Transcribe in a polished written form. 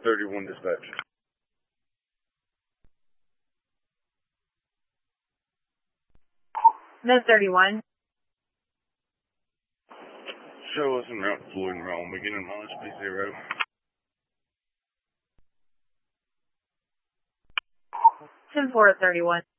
31 dispatch. Med 31. Show us en route to Floyd and Realm, beginning mileage P0. 10-4 at 31.